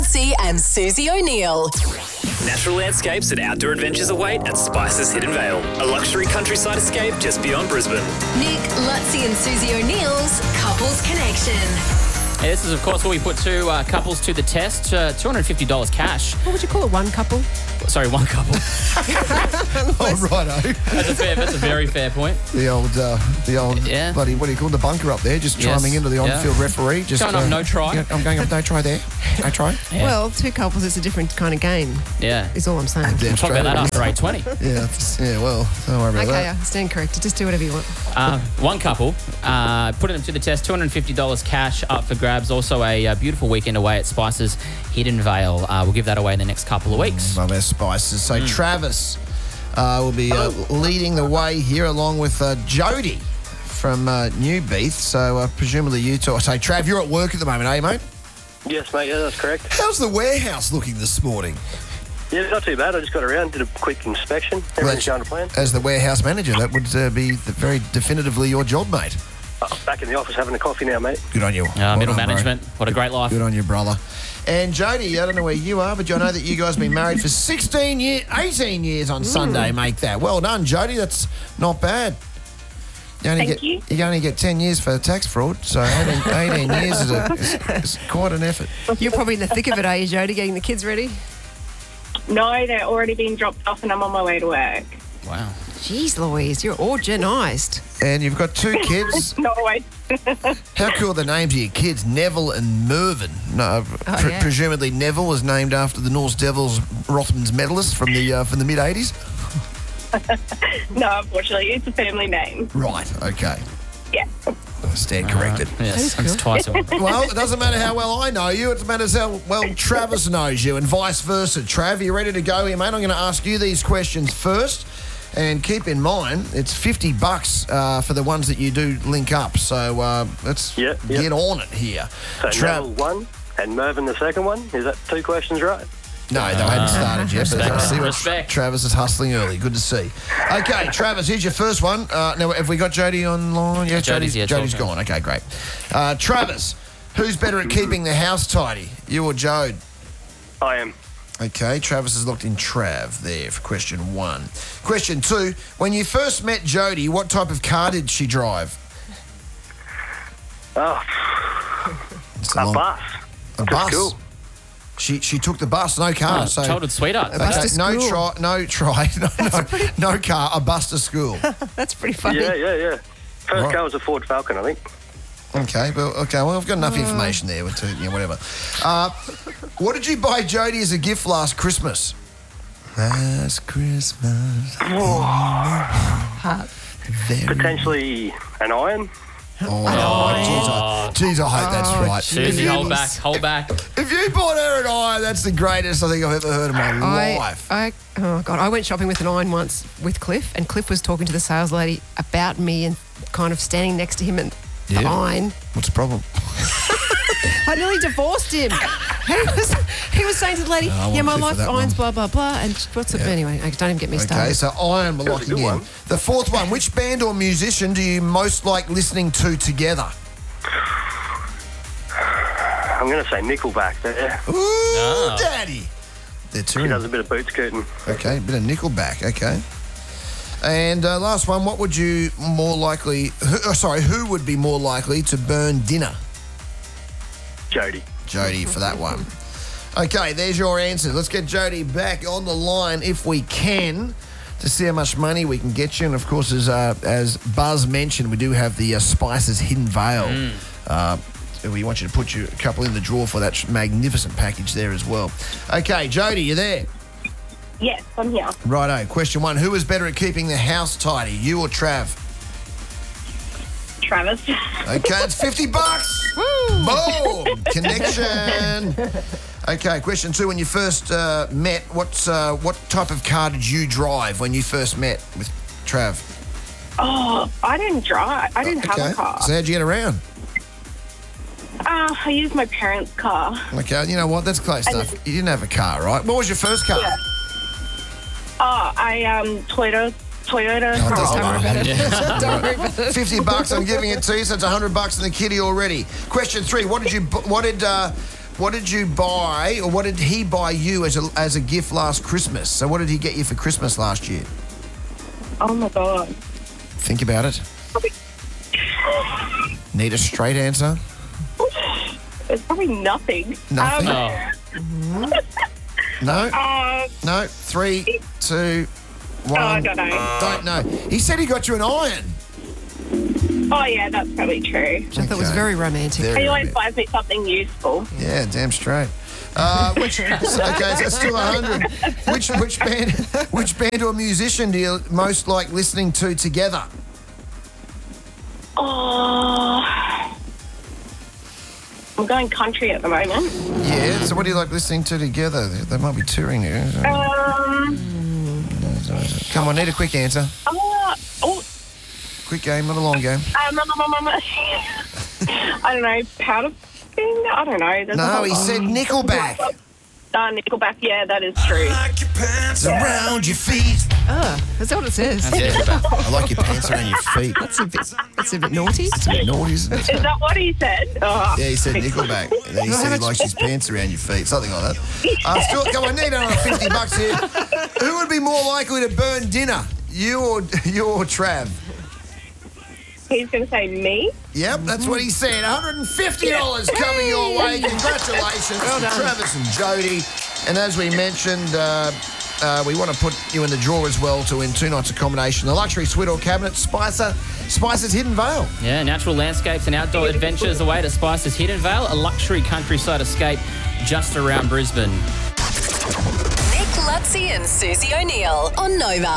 Lutzi and Susie O'Neill. Natural landscapes and outdoor adventures await at Spices Hidden Vale, a luxury countryside escape just beyond Brisbane. Nick, Lutzi and Susie O'Neill's Couples Connection. Yeah, this is, of course, where we put two couples to the test. $250 cash. What would you call it? One couple? Sorry, one couple. Oh, righto. That's a very fair point. The old Yeah. bloody, what do you call it, the bunker up there, just Yes. chiming into the on-field referee. Just Going up, no try. Yeah, I'm going up, no try there. No try. Yeah. Well, two couples is a different kind of game, Yeah. is all I'm saying. Yeah, We'll talk about that after 8:20. Yeah, well, don't worry about Okay, that. I stand corrected. Just do whatever you want. One couple, putting them to the test, $250 cash up for grabs. Also a beautiful weekend away at Spices Hidden Vale. We'll give that away in the next couple of weeks. Love our spices. So Travis will be leading the way here along with Jody from New Beath. So presumably you two. So Trav, you're at work at the moment, are you, mate? Yes, mate, yeah, that's correct. How's the warehouse looking this morning? Yeah, not too bad. I just got around, did a quick inspection. Everything's going to plan. As the warehouse manager, that would be very definitively your job, mate. Back in the office having a coffee now, mate. Good on you. Well Middle done, bro. management. What a great life. Good on you, brother. And Jody, I don't know where you are, but I know that you guys have been married for 18 years on Sunday, make that. Well done, Jody. That's not bad. Thank you. You only get 10 years for tax fraud, so 18 years is quite an effort. You're probably in the thick of it, are you, Jody, getting the kids ready? No, they're already being dropped off and I'm on my way to work. Wow. Jeez Louise, you're organised. And you've got two kids. No, wait. How cool are the names of your kids, Neville and Mervyn? No, yeah. presumably Neville was named after the Norse Devils Rothmans medalist from the mid-80s? No, unfortunately, it's a family name. Right, okay. Yeah. Stand corrected. Yes, that's twice a week. Well, it doesn't matter how well I know you. It matters how well Travis knows you and vice versa. Trav, you ready to go here, mate? I'm going to ask you these questions first. And keep in mind, it's $50 for the ones that you do link up. So let's get on it here. So Neville one and Mervyn the second one. Is that two questions right? No, they hadn't started yet. But I see what Respect. Travis is hustling early. Good to see. Okay, Travis, here's your first one. Now, have we got Jody online? Yeah, Jody's gone. Okay, great. Travis, who's better at keeping the house tidy, you or Jode? I am. Okay, Travis has looked in Trav there for question one. Question two, when you first met Jody, what type of car did she drive? Oh, It's a bus. A To bus? school. She took the bus, no car. Oh, childhood sweetheart. bus to no school. no car, a bus to school. That's pretty funny. Yeah. First Right. car was a Ford Falcon, I think. Okay, well, I've got enough information there. Whatever. What did you buy Jody as a gift last Christmas? Last Christmas. Potentially an iron. Oh, jeez, I hope that's right. Susie, hold back. If you bought her an iron, that's the greatest I think I've ever heard in my life. I went shopping with an iron once with Cliff, and Cliff was talking to the sales lady about me and kind of standing next to him and the iron. What's the problem? I nearly divorced him. He was saying to the lady, I want yeah, my Cliff for life that irons, one. blah, blah, blah. And what's it? Anyway, don't even get me Okay, started. so iron we're locking good in. one. The fourth one, which band or musician do you most like listening to together? I'm going to say Nickelback there. Ooh, Daddy. They're He touring. does a bit of boot scooting. Okay, a bit of Nickelback, okay. And last one, what would you more likely... who would be more likely to burn dinner? Jody. Jody for that one. Okay, there's your answers. Let's get Jody back on the line if we can to see how much money we can get you. And, of course, as Buzz mentioned, we do have the Spices Hidden Vale. We want you to put a couple in the drawer for that magnificent package there as well. Okay, Jody, you there? Yes, I'm here. Righto. Question one, who is better at keeping the house tidy, you or Trav? Travis. Okay, it's $50. Boom! Connection. Okay, question two. When you first met, what type of car did you drive when you first met with Trav? Oh, I didn't drive. I didn't have a car. So how'd you get around? I used my parents' car. Okay, you know what? That's close enough. You didn't have a car, right? What was your first car? Yeah. Toyota. Oh, it doesn't Don't worry matter. about it. Don't worry about it. $50, I'm giving it to you, so it's $100 in the kitty already. Question three, what did what did you buy, or what did he buy you as a gift last Christmas? So what did he get you for Christmas last year? Oh my God. Think about it. Need a straight answer? It's probably nothing. Nothing? Oh, No? No? 3, 2, 1. I don't know. Don't know. He said he got you an iron. Oh, yeah, that's probably true. Which I thought was Okay. very romantic. Very He always romantic. buys me something useful. Yeah, damn straight. Okay, so that's still 100. Which band or musician do you most like listening to together? Oh, I'm going country at the moment. Yeah, so what do you like listening to together? They might be touring you. Come on, need a quick answer. Quick game, not a long game. I don't know, powder thing? I don't know. There's a No, whole- he said Nickelback. Nickelback, yeah, that is true. It's around your feet. That's what it says. I like your pants around your feet. That's a bit naughty. It's a bit naughty, isn't it? Is that what he said? Oh, Yeah, he said Nickelback. And then he said he likes his pants around your feet, something like that. Stuart, come on, I need another $50 here. Who would be more likely to burn dinner, you or Trav? he's going to say me. Yep, that's what he said. $150 coming your way. Congratulations to Travis and Jody. And as we mentioned, we want to put you in the draw as well to win 2 nights accommodation, the luxury suite or cabinet, Spicer's Hidden Vale. yeah, natural landscapes and outdoor adventures away at Spice's Hidden Vale, a luxury countryside escape just around Brisbane. Nick Lutzi and Susie O'Neill on Nova.